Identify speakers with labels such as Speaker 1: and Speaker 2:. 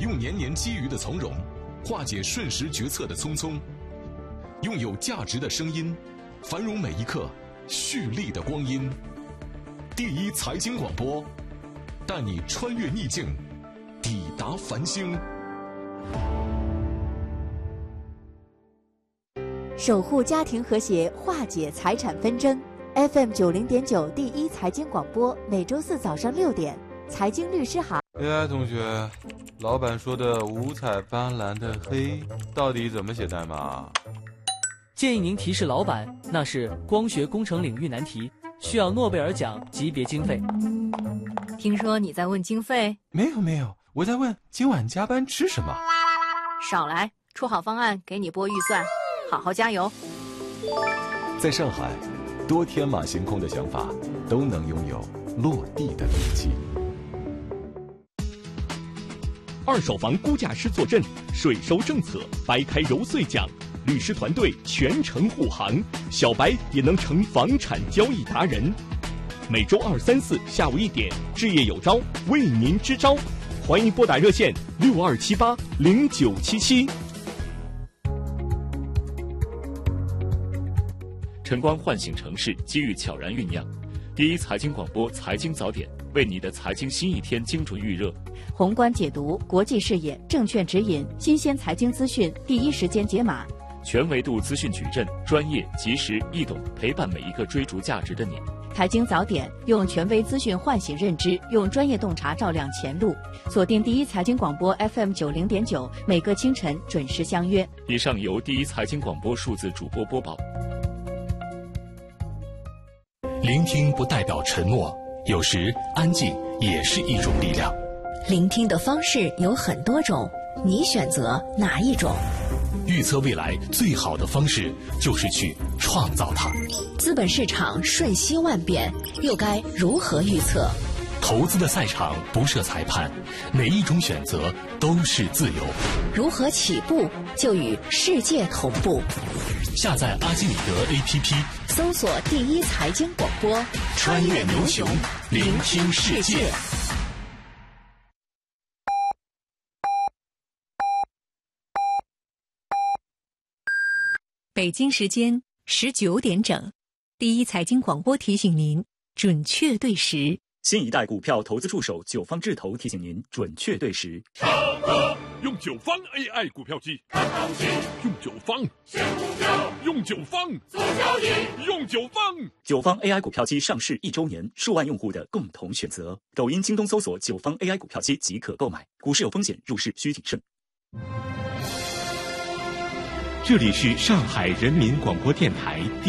Speaker 1: 用年年积余的从容，化解瞬时决策的匆匆，用有价值的声音，繁荣每一刻蓄力的光阴。第一财经广播，带你穿越逆境，抵达繁星。
Speaker 2: 守护家庭和谐，化解财产纷争。FM90.9第一财经广播，每周四早上6点，财经律师行。
Speaker 3: AI 同学，老板说的五彩斑斓的黑，到底怎么写代码？
Speaker 4: 建议您提示老板，那是光学工程领域难题，需要诺贝尔奖级别经费。
Speaker 5: 听说你在问经费？
Speaker 3: 没有，我在问今晚加班吃什么。
Speaker 5: 少来，出好方案给你拨预算，好好加油。
Speaker 1: 在上海，多天马行空的想法都能拥有落地的勇气。
Speaker 6: 二手房估价师坐镇，税收政策掰开揉碎讲，律师团队全程护航，小白也能成房产交易达人。每周2、3、4下午1点，置业有招为您支招，欢迎拨打热线62780977。
Speaker 7: 晨光唤醒城市，机遇悄然酝酿。第一财经广播财经早点，为你的财经新一天精准预热。
Speaker 2: 宏观解读，国际视野，证券指引，新鲜财经资讯，第一时间解码。
Speaker 7: 全维度资讯矩阵，专业、及时、易懂，陪伴每一个追逐价值的你。
Speaker 2: 财经早点，用权威资讯唤醒认知，用专业洞察照亮前路。锁定第一财经广播 FM90.9，每个清晨准时相约。
Speaker 7: 以上由第一财经广播数字主播播报。
Speaker 8: 聆听不代表沉默，有时安静也是一种力量。
Speaker 9: 聆听的方式有很多种，你选择哪一种？
Speaker 8: 预测未来最好的方式就是去创造它。
Speaker 9: 资本市场瞬息万变，又该如何预测？
Speaker 8: 投资的赛场不设裁判，每一种选择都是自由。
Speaker 9: 如何起步就与世界同步？
Speaker 8: 下载阿基米德 APP，
Speaker 9: 搜索第一财经广播，
Speaker 8: 穿越牛熊，聆听世界。
Speaker 10: 北京时间19点整，第一财经广播提醒您准确对时。
Speaker 11: 新一代股票投资助手九方智投提醒您准确对时。
Speaker 12: 用九方 AI 股票机，看行情；用九方选股票，用九方做交易，用九方。
Speaker 11: 九方 AI 股票机上市1周年，数万用户的共同选择。抖音、京东搜索九方 AI 股票机即可购买。股市有风险，入市需谨慎。
Speaker 6: 这里是上海人民广播电台。